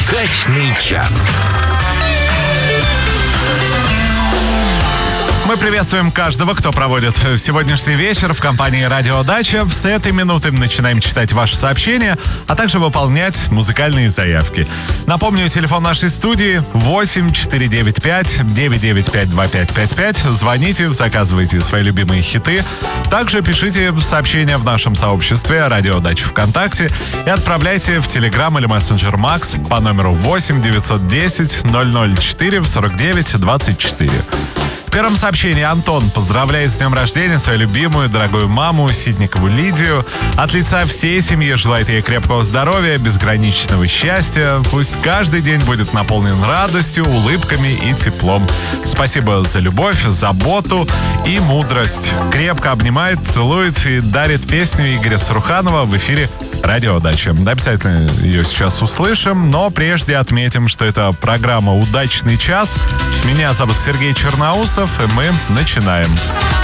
Удачный час. Мы приветствуем каждого, кто проводит сегодняшний вечер в компании «Радио Дача». С этой минуты начинаем читать ваши сообщения, а также выполнять музыкальные заявки. Напомню, телефон нашей студии 8-495-995-2555. Звоните, заказывайте свои любимые хиты. Также пишите сообщения в нашем сообществе «Радио Дача ВКонтакте» и отправляйте в Telegram или мессенджер Макс по номеру 8-910-004-49-24. В первом сообщении Антон поздравляет с днем рождения свою любимую, дорогую маму Ситникову Лидию. От лица всей семьи желает ей крепкого здоровья, безграничного счастья. Пусть каждый день будет наполнен радостью, улыбками и теплом. Спасибо за любовь, заботу и мудрость. Крепко обнимает, целует и дарит песню Игоря Саруханова в эфире «Радио Дача». Обязательно ее сейчас услышим, но прежде отметим, что это программа «Удачный час». Меня зовут Сергей Черноусов, и мы начинаем.